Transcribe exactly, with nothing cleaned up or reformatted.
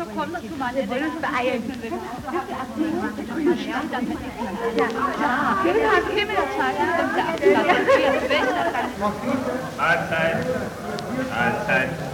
komm doch, du Mann, wir wollen uns beeilen. Ja, Himmelfahrt, Mahlzeit. Mahlzeit.